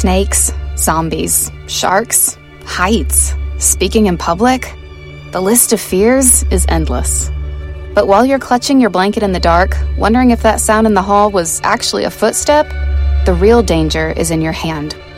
Snakes, zombies, sharks, heights, speaking in public. The list of fears is endless. But while you're clutching your blanket in the dark, wondering if that sound in the hall was actually a footstep, the real danger is in your hand.